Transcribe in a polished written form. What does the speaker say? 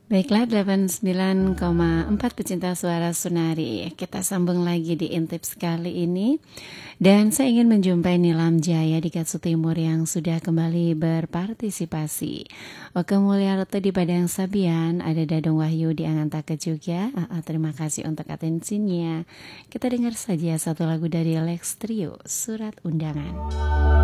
Baiklah 89,4 pecinta suara Sunari. Kita sambung lagi di Intip sekali ini. Dan saya ingin menjumpai Nilam Jaya di Katsu Timur yang sudah kembali berpartisipasi. Oke Mulyarto di Padang Sabian, ada Dadong Wahyu di Angantaka juga. Terima kasih untuk atensinya. Kita dengar saja satu lagu dari Lex Trio, Surat Undangan.